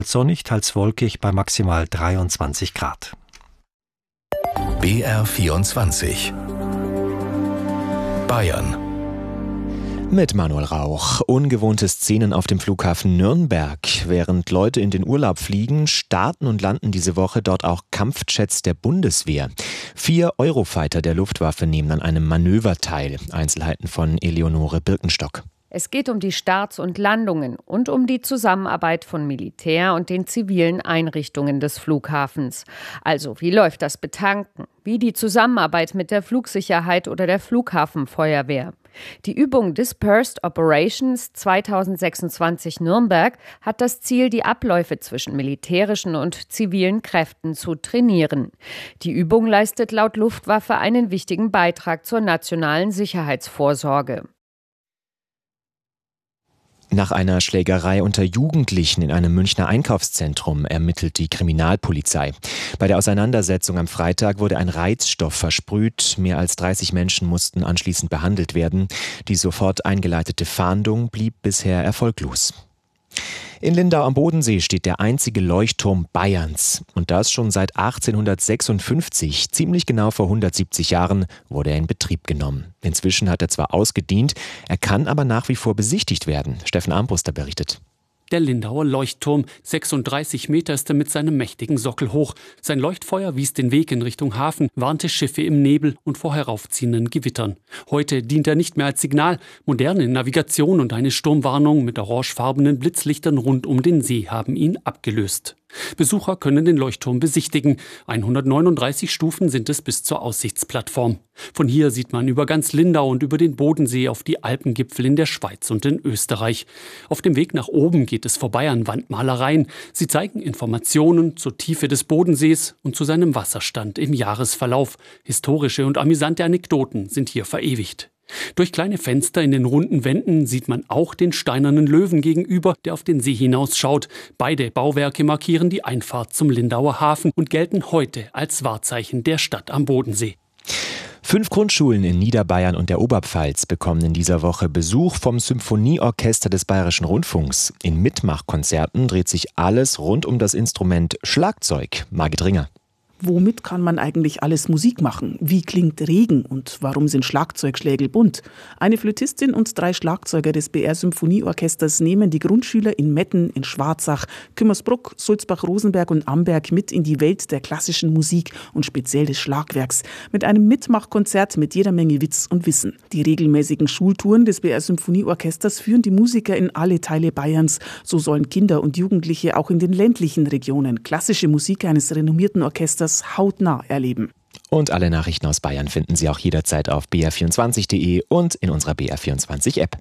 sonnig, teils wolkig bei maximal 23 Grad. BR24 Bayern. Mit Manuel Rauch. Ungewohnte Szenen auf dem Flughafen Nürnberg. Während Leute in den Urlaub fliegen, starten und landen diese Woche dort auch Kampfjets der Bundeswehr. 4 Eurofighter der Luftwaffe nehmen an einem Manöver teil. Einzelheiten von Eleonore Birkenstock. Es geht um die Starts und Landungen und um die Zusammenarbeit von Militär und den zivilen Einrichtungen des Flughafens. Also, wie läuft das Betanken? Wie die Zusammenarbeit mit der Flugsicherheit oder der Flughafenfeuerwehr? Die Übung Dispersed Operations 2026 Nürnberg hat das Ziel, die Abläufe zwischen militärischen und zivilen Kräften zu trainieren. Die Übung leistet laut Luftwaffe einen wichtigen Beitrag zur nationalen Sicherheitsvorsorge. Nach einer Schlägerei unter Jugendlichen in einem Münchner Einkaufszentrum ermittelt die Kriminalpolizei. Bei der Auseinandersetzung am Freitag wurde ein Reizstoff versprüht. Mehr als 30 Menschen mussten anschließend behandelt werden. Die sofort eingeleitete Fahndung blieb bisher erfolglos. In Lindau am Bodensee steht der einzige Leuchtturm Bayerns. Und das schon seit 1856, ziemlich genau vor 170 Jahren, wurde er in Betrieb genommen. Inzwischen hat er zwar ausgedient, er kann aber nach wie vor besichtigt werden. Steffen Armbruster berichtet. Der Lindauer Leuchtturm, 36 Meter ist er mit seinem mächtigen Sockel hoch. Sein Leuchtfeuer wies den Weg in Richtung Hafen, warnte Schiffe im Nebel und vor heraufziehenden Gewittern. Heute dient er nicht mehr als Signal. Moderne Navigation und eine Sturmwarnung mit orangefarbenen Blitzlichtern rund um den See haben ihn abgelöst. Besucher können den Leuchtturm besichtigen. 139 Stufen sind es bis zur Aussichtsplattform. Von hier sieht man über ganz Lindau und über den Bodensee auf die Alpengipfel in der Schweiz und in Österreich. Auf dem Weg nach oben geht es vorbei an Wandmalereien. Sie zeigen Informationen zur Tiefe des Bodensees und zu seinem Wasserstand im Jahresverlauf. Historische und amüsante Anekdoten sind hier verewigt. Durch kleine Fenster in den runden Wänden sieht man auch den steinernen Löwen gegenüber, der auf den See hinausschaut. Beide Bauwerke markieren die Einfahrt zum Lindauer Hafen und gelten heute als Wahrzeichen der Stadt am Bodensee. 5 Grundschulen in Niederbayern und der Oberpfalz bekommen in dieser Woche Besuch vom Symphonieorchester des Bayerischen Rundfunks. In Mitmachkonzerten dreht sich alles rund um das Instrument Schlagzeug. Margit Ringer. Womit kann man eigentlich alles Musik machen? Wie klingt Regen und warum sind Schlagzeugschlägel bunt? Eine Flötistin und 3 Schlagzeuger des BR-Symphonieorchesters nehmen die Grundschüler in Metten, in Schwarzach, Kümmersbruck, Sulzbach-Rosenberg und Amberg mit in die Welt der klassischen Musik und speziell des Schlagwerks. Mit einem Mitmachkonzert mit jeder Menge Witz und Wissen. Die regelmäßigen Schultouren des BR-Symphonieorchesters führen die Musiker in alle Teile Bayerns. So sollen Kinder und Jugendliche auch in den ländlichen Regionen klassische Musik eines renommierten Orchesters hautnah erleben. Und alle Nachrichten aus Bayern finden Sie auch jederzeit auf br24.de und in unserer BR24-App.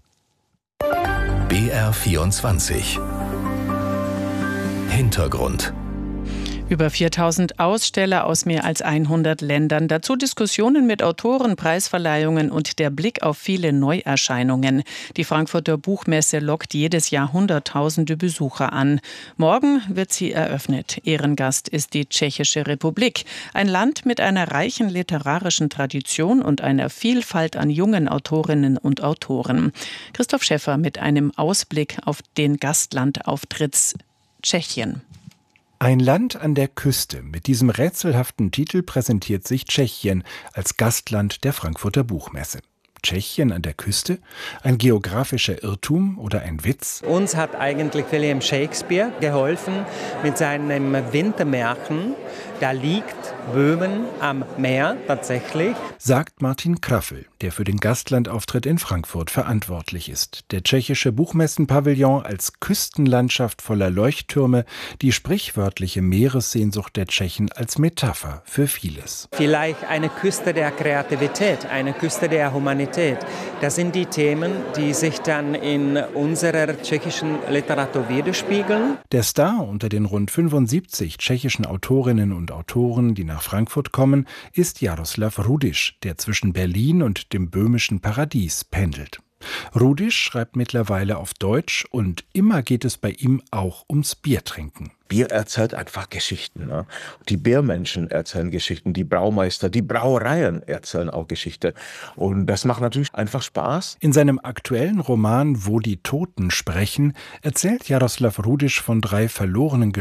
BR24 Hintergrund. Über 4000 Aussteller aus mehr als 100 Ländern. Dazu Diskussionen mit Autoren, Preisverleihungen und der Blick auf viele Neuerscheinungen. Die Frankfurter Buchmesse lockt jedes Jahr Hunderttausende Besucher an. Morgen wird sie eröffnet. Ehrengast ist die Tschechische Republik. Ein Land mit einer reichen literarischen Tradition und einer Vielfalt an jungen Autorinnen und Autoren. Christoph Schäffer mit einem Ausblick auf den Gastlandauftritt Tschechien. Ein Land an der Küste. Mit diesem rätselhaften Titel präsentiert sich Tschechien als Gastland der Frankfurter Buchmesse. Tschechien an der Küste? Ein geografischer Irrtum oder ein Witz? Uns hat eigentlich William Shakespeare geholfen mit seinem Wintermärchen. Da liegt Böhmen am Meer tatsächlich. Sagt Martin Kraffel, der für den Gastlandauftritt in Frankfurt verantwortlich ist. Der tschechische Buchmessenpavillon als Küstenlandschaft voller Leuchttürme, die sprichwörtliche Meeressehnsucht der Tschechen als Metapher für vieles. Vielleicht eine Küste der Kreativität, eine Küste der Humanität. Das sind die Themen, die sich dann in unserer tschechischen Literatur widerspiegeln. Der Star unter den rund 75 tschechischen Autorinnen und Autoren, die nach Frankfurt kommen, ist Jaroslav Rudiš, der zwischen Berlin und dem böhmischen Paradies pendelt. Rudisch schreibt mittlerweile auf Deutsch und immer geht es bei ihm auch ums Biertrinken. Bier erzählt einfach Geschichten. Ne? Die Biermenschen erzählen Geschichten, die Braumeister, die Brauereien erzählen auch Geschichte. Und das macht natürlich einfach Spaß. In seinem aktuellen Roman Wo die Toten sprechen erzählt Jaroslav Rudisch von 3 verlorenen